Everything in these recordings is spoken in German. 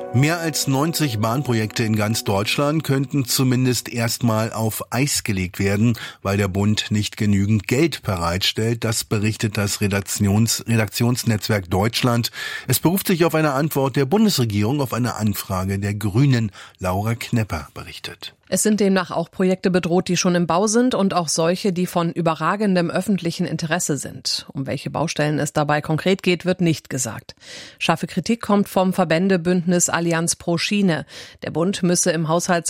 Mehr als 90 Bahnprojekte in ganz Deutschland könnten zumindest erstmal auf Eis gelegt werden, weil der Bund nicht genügend Geld bereitstellt. Das berichtet das Redaktionsnetzwerk Deutschland. Es beruft sich auf eine Antwort der Bundesregierung auf eine Anfrage der Grünen. Laura Knepper berichtet. Es sind demnach auch Projekte bedroht, die schon im Bau sind und auch solche, die von überragendem öffentlichen Interesse sind. Um welche Baustellen es dabei konkret geht, wird nicht gesagt. Scharfe Kritik kommt vom Verbändebündnis Allianz pro Schiene. Der Bund müsse im Haushalt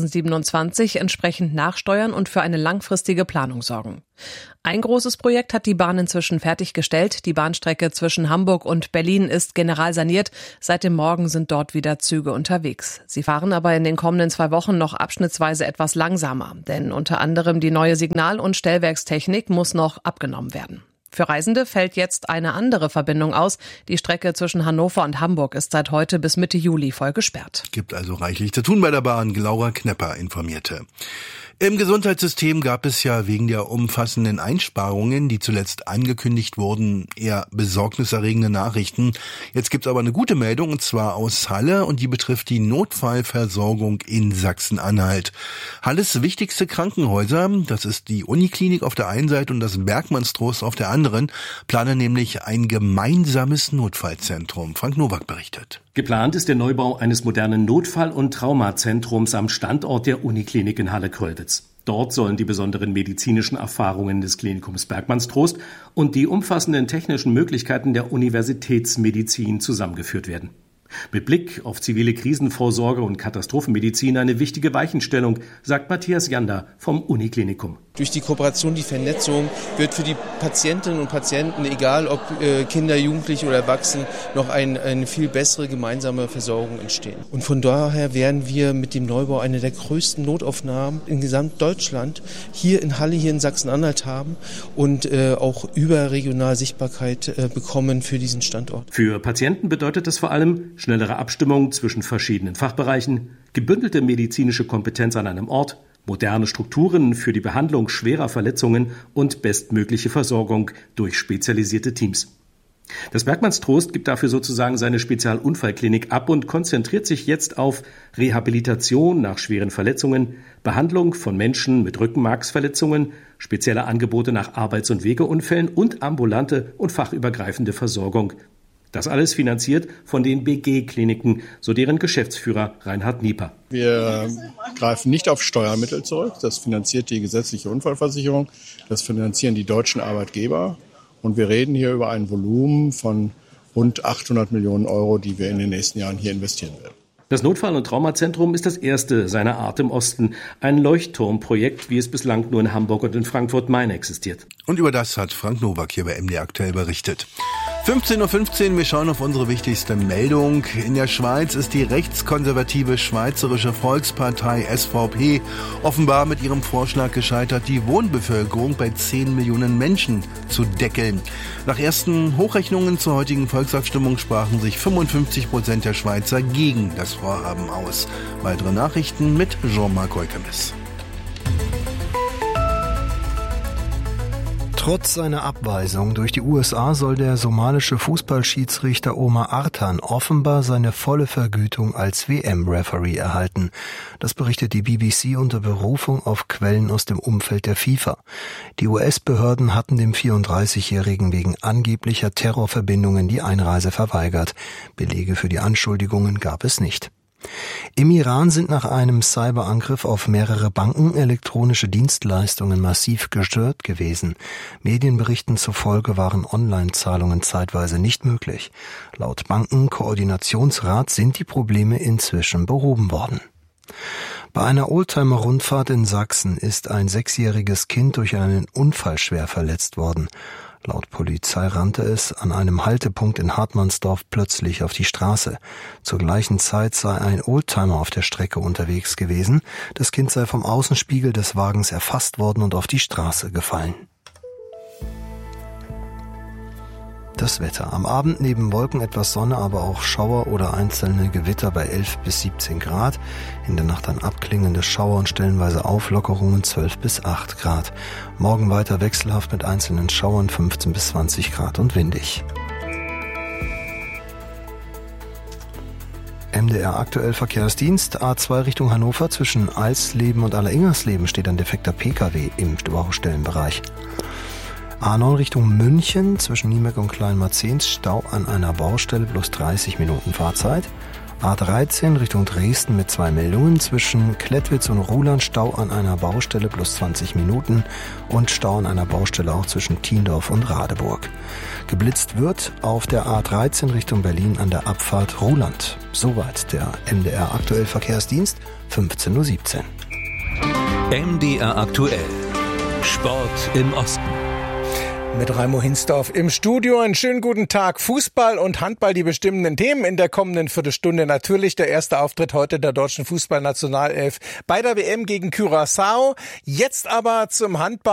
2027 entsprechend nachsteuern und für eine langfristige Planung sorgen. Ein großes Projekt hat die Bahn inzwischen fertiggestellt. Die Bahnstrecke zwischen Hamburg und Berlin ist generalsaniert. Seit dem Morgen sind dort wieder Züge unterwegs. Sie fahren aber in den kommenden 2 Wochen noch abschnittsweise etwas langsamer. Denn unter anderem die neue Signal- und Stellwerkstechnik muss noch abgenommen werden. Für Reisende fällt jetzt eine andere Verbindung aus. Die Strecke zwischen Hannover und Hamburg ist seit heute bis Mitte Juli voll gesperrt. Gibt also reichlich zu tun bei der Bahn. Laura Knepper informierte. Im Gesundheitssystem gab es ja wegen der umfassenden Einsparungen, die zuletzt angekündigt wurden, eher besorgniserregende Nachrichten. Jetzt gibt's aber eine gute Meldung, und zwar aus Halle, und die betrifft die Notfallversorgung in Sachsen-Anhalt. Halles wichtigste Krankenhäuser, das ist die Uniklinik auf der einen Seite und das Bergmannstrost auf der anderen, planen nämlich ein gemeinsames Notfallzentrum. Frank Nowak berichtet. Geplant ist der Neubau eines modernen Notfall- und Traumazentrums am Standort der Uniklinik in Halle-Kröllwitz. Dort sollen die besonderen medizinischen Erfahrungen des Klinikums Bergmannstrost und die umfassenden technischen Möglichkeiten der Universitätsmedizin zusammengeführt werden. Mit Blick auf zivile Krisenvorsorge und Katastrophenmedizin eine wichtige Weichenstellung, sagt Matthias Jander vom Uniklinikum. Durch die Kooperation, die Vernetzung wird für die Patientinnen und Patienten, egal ob Kinder, Jugendliche oder Erwachsene, noch eine viel bessere gemeinsame Versorgung entstehen. Und von daher werden wir mit dem Neubau eine der größten Notaufnahmen in Gesamtdeutschland hier in Halle, hier in Sachsen-Anhalt haben und auch überregional Sichtbarkeit bekommen für diesen Standort. Für Patienten bedeutet das vor allem schnellere Abstimmung zwischen verschiedenen Fachbereichen, gebündelte medizinische Kompetenz an einem Ort, moderne Strukturen für die Behandlung schwerer Verletzungen und bestmögliche Versorgung durch spezialisierte Teams. Das Bergmannstrost gibt dafür sozusagen seine Spezialunfallklinik ab und konzentriert sich jetzt auf Rehabilitation nach schweren Verletzungen, Behandlung von Menschen mit Rückenmarksverletzungen, spezielle Angebote nach Arbeits- und Wegeunfällen und ambulante und fachübergreifende Versorgung. Das alles finanziert von den BG-Kliniken, so deren Geschäftsführer Reinhard Nieper. Wir greifen nicht auf Steuermittel zurück. Das finanziert die gesetzliche Unfallversicherung. Das finanzieren die deutschen Arbeitgeber. Und wir reden hier über ein Volumen von rund 800 Millionen Euro, die wir in den nächsten Jahren hier investieren werden. Das Notfall- und Traumazentrum ist das erste seiner Art im Osten. Ein Leuchtturmprojekt, wie es bislang nur in Hamburg und in Frankfurt-Main existiert. Und über das hat Frank Nowak hier bei MDR aktuell berichtet. 15.15 Uhr, wir schauen auf unsere wichtigste Meldung. In der Schweiz ist die rechtskonservative Schweizerische Volkspartei SVP offenbar mit ihrem Vorschlag gescheitert, die Wohnbevölkerung bei 10 Millionen Menschen zu deckeln. Nach ersten Hochrechnungen zur heutigen Volksabstimmung sprachen sich 55% der Schweizer gegen das Vorhaben aus. Weitere Nachrichten mit Jean-Marc Olkemes. Trotz seiner Abweisung durch die USA soll der somalische Fußballschiedsrichter Omar Artan offenbar seine volle Vergütung als WM-Referee erhalten. Das berichtet die BBC unter Berufung auf Quellen aus dem Umfeld der FIFA. Die US-Behörden hatten dem 34-Jährigen wegen angeblicher Terrorverbindungen die Einreise verweigert. Belege für die Anschuldigungen gab es nicht. Im Iran sind nach einem Cyberangriff auf mehrere Banken elektronische Dienstleistungen massiv gestört gewesen. Medienberichten zufolge waren Online-Zahlungen zeitweise nicht möglich. Laut Bankenkoordinationsrat sind die Probleme inzwischen behoben worden. Bei einer Oldtimer-Rundfahrt in Sachsen ist ein 6-jähriges Kind durch einen Unfall schwer verletzt worden. Laut Polizei rannte es an einem Haltepunkt in Hartmannsdorf plötzlich auf die Straße. Zur gleichen Zeit sei ein Oldtimer auf der Strecke unterwegs gewesen. Das Kind sei vom Außenspiegel des Wagens erfasst worden und auf die Straße gefallen. Das Wetter. Am Abend neben Wolken etwas Sonne, aber auch Schauer oder einzelne Gewitter bei 11 bis 17 Grad. In der Nacht dann abklingende Schauer und stellenweise Auflockerungen 12 bis 8 Grad. Morgen weiter wechselhaft mit einzelnen Schauern 15 bis 20 Grad und windig. MDR aktuell Verkehrsdienst. A2 Richtung Hannover zwischen Alsleben und Alleringersleben steht ein defekter PKW im Baustellenbereich. A9 Richtung München zwischen Niemeck und Kleinmarzens Stau an einer Baustelle plus 30 Minuten Fahrzeit. A13 Richtung Dresden mit 2 Meldungen zwischen Klettwitz und Ruhland Stau an einer Baustelle plus 20 Minuten und Stau an einer Baustelle auch zwischen Thiendorf und Radeburg. Geblitzt wird auf der A13 Richtung Berlin an der Abfahrt Ruhland. Soweit der MDR aktuell Verkehrsdienst, 15:17 Uhr. MDR aktuell. Sport im Osten. Mit Raimo Hinsdorf im Studio. Einen schönen guten Tag. Fußball und Handball, die bestimmenden Themen in der kommenden Viertelstunde. Natürlich der erste Auftritt heute der deutschen Fußballnationalelf bei der WM gegen Curaçao. Jetzt aber zum Handball.